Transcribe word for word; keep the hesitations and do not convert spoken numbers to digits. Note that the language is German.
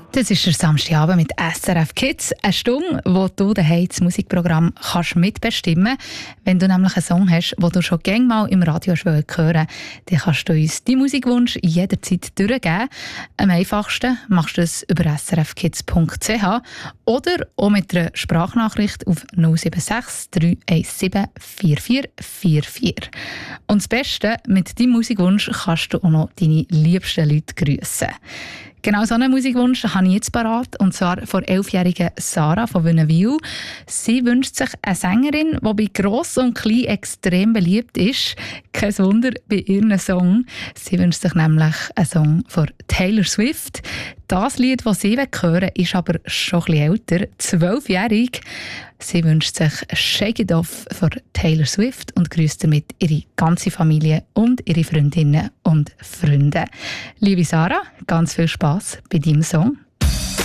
Das ist der Samstagabend mit S R F Kids. Eine Stunde, wo du daheim das Musikprogramm kannst mitbestimmen kannst. Wenn du nämlich einen Song hast, den du schon gerne mal im Radio hören willst, dann kannst du uns deinen Musikwunsch jederzeit durchgeben. Am einfachsten machst du es über s r f kids punkt c h oder auch mit einer Sprachnachricht auf null sieben sechs, drei eins sieben, vier vier vier vier. Und das Beste, mit deinem Musikwunsch kannst du auch noch deine liebsten Leute grüssen. Genau so einen Musikwunsch habe ich jetzt parat, und zwar von elfjährigen Sarah von Wünnewil. Sie wünscht sich eine Sängerin, die bei Gross und Klein extrem beliebt ist. Kein Wunder bei ihrem Song. Sie wünscht sich nämlich einen Song von Taylor Swift. Das Lied, das sie hören will, ist aber schon ein bisschen älter, zwölfjährig. Sie wünscht sich «Shake It Off» von Taylor Swift und grüßt damit ihre ganze Familie und ihre Freundinnen und Freunde. Liebe Sarah, ganz viel Spass bei deinem Song.